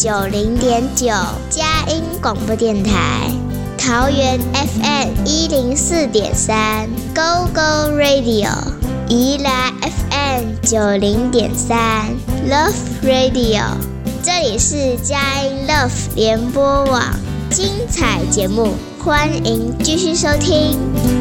90.9佳音广播电台，桃园 FM 104.3 Go Go Radio， 宜兰 FM 90.3 Love Radio， 这里是佳音 Love 联播网，精彩节目，欢迎继续收听。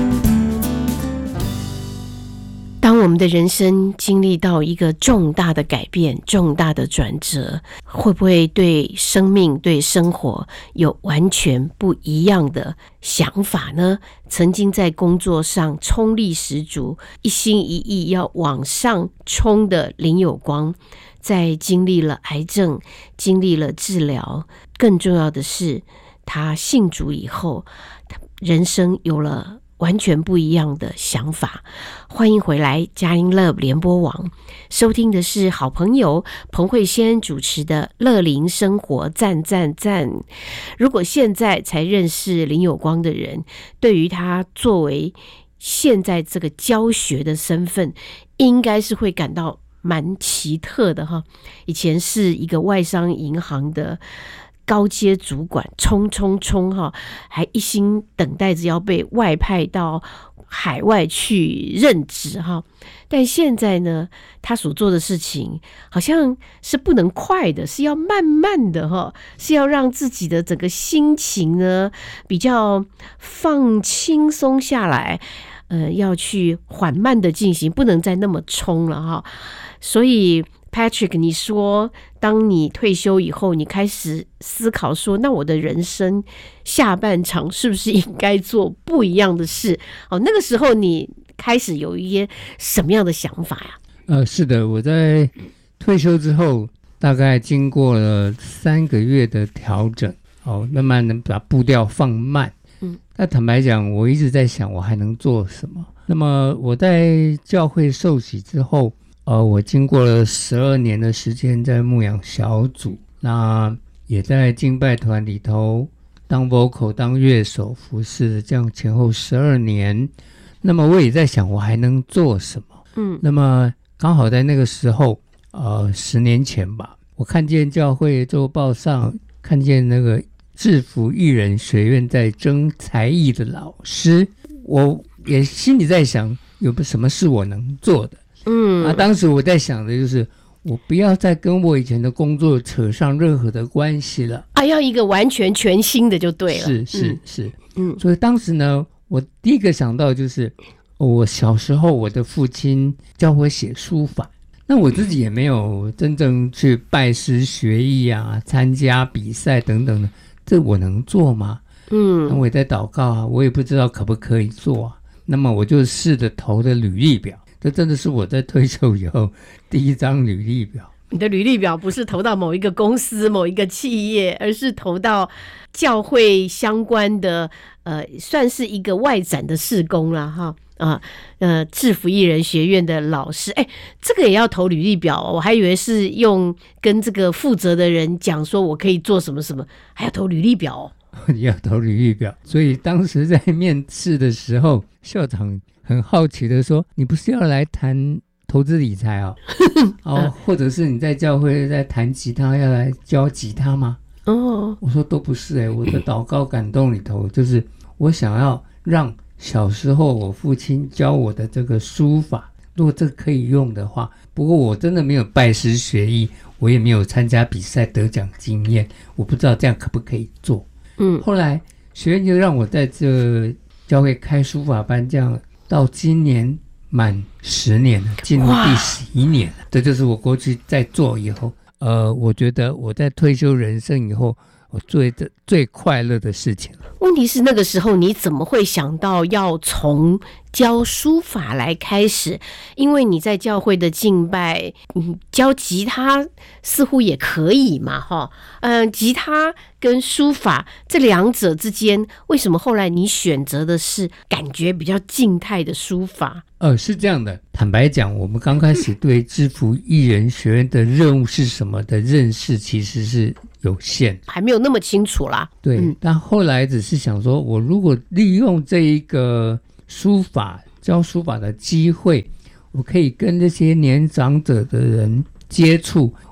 当我们的人生经历到一个重大的改变、重大的转折，会不会对生命、对生活有完全不一样的想法呢？曾经在工作上冲力十足、一心一意要往上冲的林有光，在经历了癌症、经历了治疗，更重要的是他信主以后，人生有了完全不一样的想法。欢迎回来佳音 Love 联播网，收听的是好朋友彭慧仙主持的乐龄生活赞赞赞。如果现在才认识林有光的人，对于他作为现在这个教学的身份，应该是会感到蛮奇特的哈。以前是一个外商银行的高阶主管，冲哈，还一心等待着要被外派到海外去任职哈。但现在呢，他所做的事情好像是不能快的，是要慢慢的哈，是要让自己的整个心情呢比较放轻松下来，要去缓慢的进行，不能再那么冲了哈。所以Patrick， 你说当你退休以后，你开始思考说，那我的人生下半场是不是应该做不一样的事？那个时候你开始有一些什么样的想法呀？ 是的，我在退休之后，大概经过了3个月的调整，慢慢的把步调放慢。那坦白讲，我一直在想我还能做什么。那么我在教会受洗之后，我经过了12年的时间在牧养小组，那也在敬拜团里头当 vocal 当乐手服侍，这样前后12年。那么我也在想我还能做什么。那么刚好在那个时候10年前吧，我看见教会周报上看见那个制服艺人学院在征才艺的老师，我也心里在想有什么是我能做的。当时我在想的就是我不要再跟我以前的工作扯上任何的关系了要一个完全全新的就对了。 是所以当时呢，我第一个想到就是我小时候我的父亲教我写书法，那我自己也没有真正去拜师学艺啊，参加比赛等等的，这我能做吗？那我也在祷告啊，我也不知道可不可以做啊。那么我就试着投的履历表，这真的是我在退休以后第一张履历表。 你的履历表不是投到某一个公司某一个企业，而是投到教会相关的算是一个外展的事工啦哈。制服艺人学院的老师，这个也要投履历表我还以为是用跟这个负责的人讲说我可以做什么什么，还要投履历表你要投履历表。所以当时在面试的时候，校长很好奇的说，你不是要来谈投资理财或者是你在教会在弹吉他要来教吉他吗？我说都不是我的祷告感动里头就是我想要让小时候我父亲教我的这个书法，如果这个可以用的话，不过我真的没有拜师学艺，我也没有参加比赛得奖经验，我不知道这样可不可以做。后来学院就让我在这教会开书法班，这样到今年满10年了，进入第11年了。这就是我过去在做以后我觉得我在退休人生以后我做的最快乐的事情。 问题是那个时候你怎么会想到要从教书法来开始？因为你在教会的敬拜，教吉他似乎也可以嘛吉他跟书法这两者之间，为什么后来你选择的是感觉比较静态的书法？ 是这样的，坦白讲，我们刚开始对制服艺人学院的任务是什么的认识其实是有限， 还没有那么清楚啦。 对，但后来只是想说，我如果利用这一个书法教书法的机会，我可以跟这些年长者的人接触，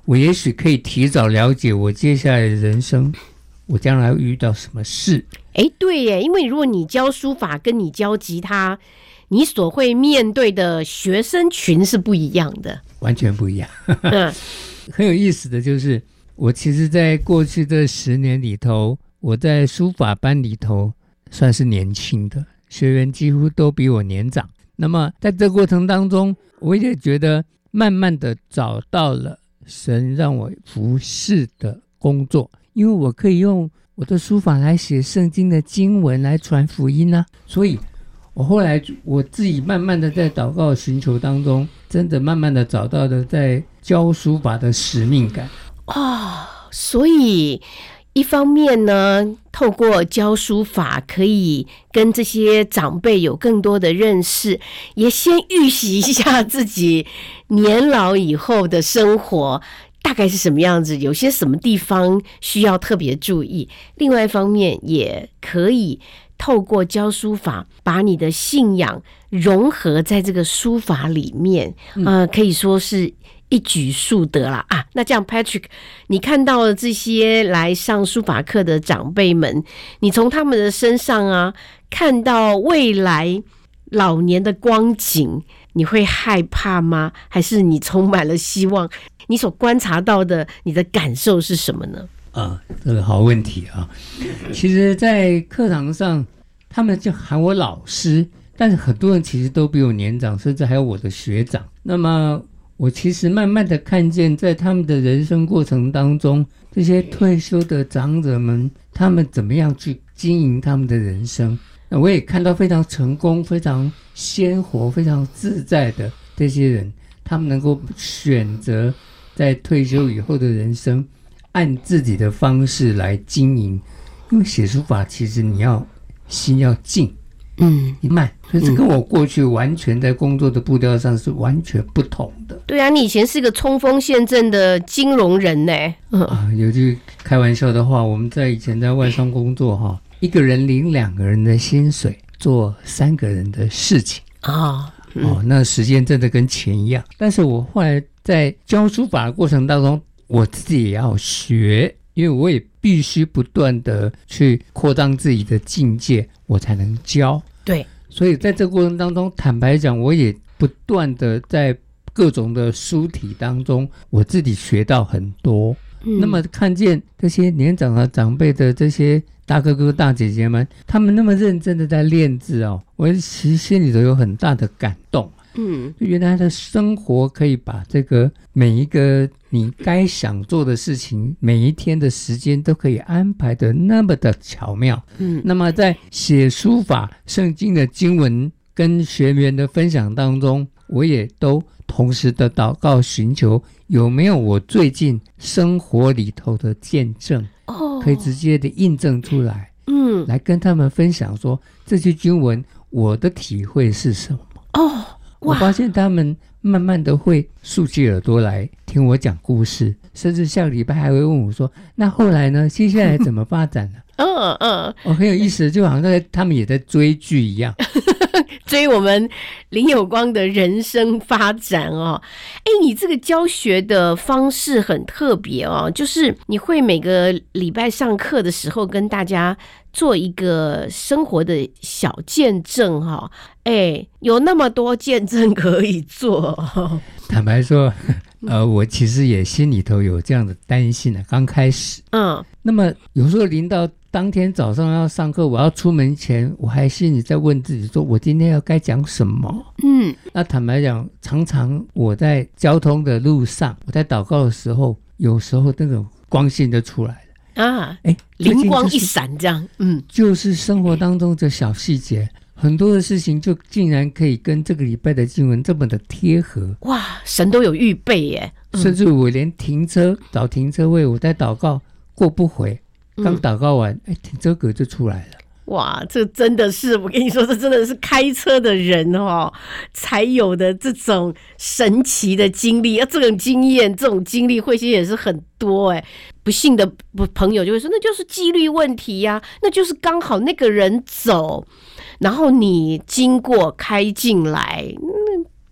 我也许可以提早了解我接下来的人生，我将来会遇到什么事。 对耶，因为如果你教书法跟你教吉他，你所会面对的学生群是不一样的， 完全不一样。很有意思的就是，我其实在过去这10年里头，我在书法班里头算是年轻的，学员几乎都比我年长。那么在这过程当中，我也觉得慢慢的找到了神让我服侍的工作，因为我可以用我的书法来写圣经的经文来传福音啊。所以我后来我自己慢慢的在祷告寻求当中，真的慢慢的找到了在教书法的使命感。 所以一方面呢，透过教书法可以跟这些长辈有更多的认识，也先预习一下自己年老以后的生活大概是什么样子，有些什么地方需要特别注意。另外一方面也可以透过教书法把你的信仰融合在这个书法里面，可以说是一举数得啦啊！那这样 Patrick， 你看到了这些来上书法课的长辈们，你从他们的身上啊看到未来老年的光景，你会害怕吗？还是你充满了希望？你所观察到的，你的感受是什么呢？ 这个好问题啊！其实，在课堂上，他们就喊我老师，但是很多人其实都比我年长，甚至还有我的学长。那么我其实慢慢的看见，在他们的人生过程当中，这些退休的长者们，他们怎么样去经营他们的人生。那我也看到非常成功、非常鲜活、非常自在的这些人，他们能够选择在退休以后的人生按自己的方式来经营。因为写书法其实你要心要静，慢，所以这跟我过去完全在工作的步调上是完全不同的。 对啊，你以前是个冲锋陷阵的金融人呢。 有句开玩笑的话，我们以前在外商工作一个人领2个人的薪水，做3个人的事情那时间真的跟钱一样。但是我后来在教书法的过程当中，我自己也要学，因为我也必须不断的去扩张自己的境界，我才能教。 对， 所以在这个过程当中，坦白讲，我也不断的在各种的书体当中，我自己学到很多。那么看见这些年长的长辈的这些大哥哥大姐姐们，他们那么认真的在练字我其实心里头有很大的感动。原来的生活可以把这个每一个你该想做的事情，每一天的时间都可以安排的那么的巧妙。那么在写书法圣经的经文跟学员的分享当中，我也都同时的祷告寻求有没有我最近生活里头的见证可以直接的印证出来，来跟他们分享说这些经文我的体会是什么。我发现他们慢慢的会竖起耳朵来听我讲故事，甚至下个礼拜还会问我说，那后来呢，接下来怎么发展呢？很有意思，就好像他们也在追剧一样。 追我们林有光的人生发展你这个教学的方式很特别就是你会每个礼拜上课的时候跟大家做一个生活的小见证有那么多见证可以做。 坦白说我其实也心里头有这样的担心刚开始那么有时候临到当天早上要上课，我要出门前，我还心里在问自己说，我今天要该讲什么？那坦白讲，常常我在交通的路上，我在祷告的时候，有时候那种光线就出来了灵光一闪这样。 就是生活当中的小细节，很多的事情就竟然可以跟这个礼拜的经文这么的贴合。 哇，神都有预备耶！ 甚至我连找停车位，我在祷告过不回。刚祷告完停车格就出来了。 哇，这真的是，我跟你说，这真的是开车的人才有的这种神奇的经历，这种经验这种经历慧心也是很多不信的朋友就会说，那就是几率问题呀，那就是刚好那个人走，然后你经过开进来，不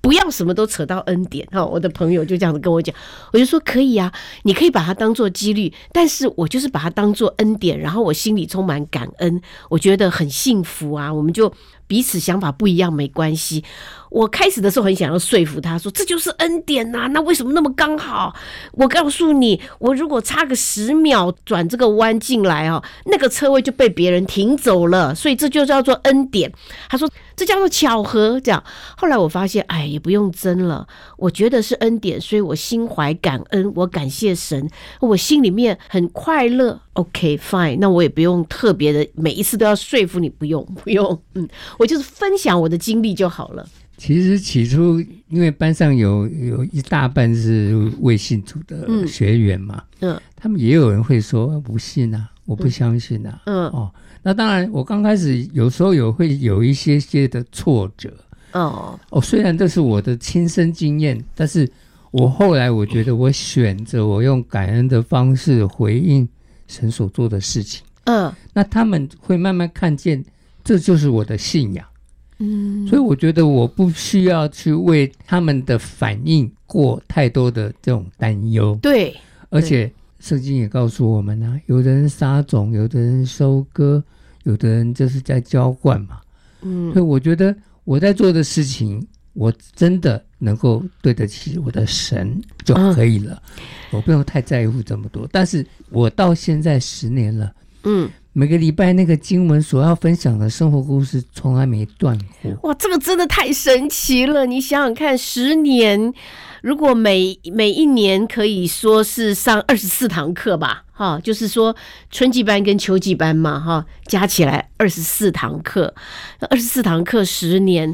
不要什么都扯到恩典。我的朋友就这样子跟我讲，我就说可以啊，你可以把它当做几率，但是我就是把它当做恩典，然后我心里充满感恩，我觉得很幸福啊，我们就彼此想法不一样没关系。我开始的时候很想要说服他说这就是恩典啊，那为什么那么刚好？我告诉你，我如果差个10秒转这个弯进来那个车位就被别人停走了，所以这就叫做恩典。他说这叫做巧合，这样。后来我发现也不用争了，我觉得是恩典，所以我心怀感恩，我感谢神，我心里面很快乐。 OK fine， 那我也不用特别的每一次都要说服你，不用我就是分享我的经历就好了。 其实起初因为班上有一大半是未信主的学员嘛，他们也有人会说不信啊，我不相信啊，那当然我刚开始有时候会有一些的挫折，虽然这是我的亲身经验，但是我后来我觉得我选择我用感恩的方式回应神所做的事情，那他们会慢慢看见这就是我的信仰，所以我觉得我不需要去为他们的反应过太多的这种担忧。 对， 而且圣经也告诉我们啊，有的人撒种，有的人收割，有的人就是在浇灌嘛。所以我觉得我在做的事情，我真的能够对得起我的神就可以了，我不用太在乎这么多。但是我到现在10年了，每个礼拜那个经文所要分享的生活故事从来没断过。 哇，这个真的太神奇了！你想想看，10年，如果每一年可以说是上24堂课吧，就是说春季班跟秋季班嘛，加起来24堂课，24堂课10年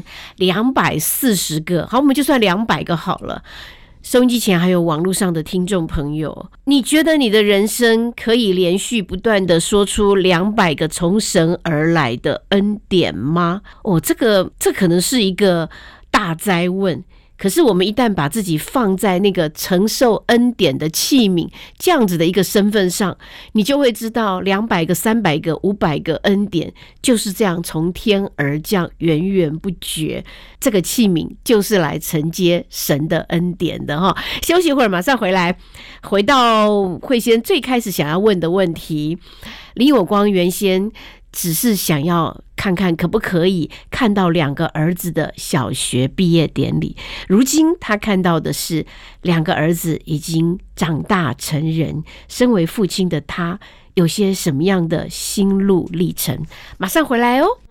240个，好，我们就算200个好了。收音机前还有网络上的听众朋友，你觉得你的人生可以连续不断的说出200个从神而来的恩典吗？这可能是一个大哉问。可是我们一旦把自己放在那个承受恩典的器皿这样子的一个身份上，你就会知道200个、300个、500个恩典就是这样从天而降，源源不绝。这个器皿就是来承接神的恩典的休息一会儿，马上回来，回到慧仙最开始想要问的问题。林有光原先只是想要看看可不可以看到2个儿子的小学毕业典礼，如今他看到的是2个儿子已经长大成人，身为父亲的他有些什么样的心路历程？马上回来哦。